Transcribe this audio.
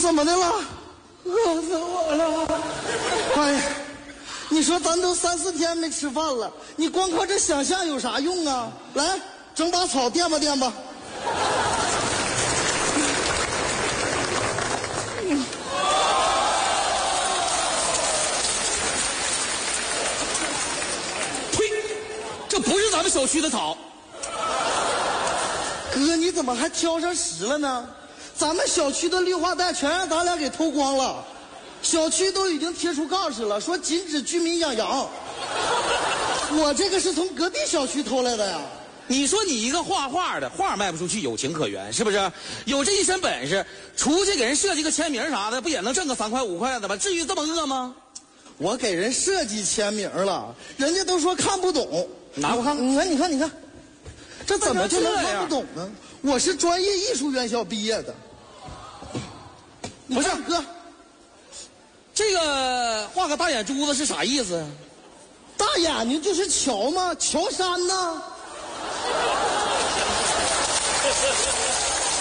怎么的了？饿死我了！哎呀，你说咱都3、4天没吃饭了，你光靠这想象有啥用啊？来，整把草垫吧垫吧。 呸！这不是咱们小区的草。 哥，你怎么还挑上食了呢？咱们小区的绿化带全让咱俩给偷光了，小区都已经贴出告示了，说禁止居民养羊。我这个是从隔壁小区偷来的呀。 你说你一个画画的，画卖不出去有情可原，是不是？有这一身本事，出去给人设计个签名啥的，不也能挣个3块5块的吗？至于这么饿吗？ 我给人设计签名了，人家都说看不懂。 拿我看看，你看，这怎么就能看不懂呢？我是专业艺术院校毕业的。 不是哥， 这个画个大眼珠子是啥意思？ 大眼睛就是乔吗？乔杉呢？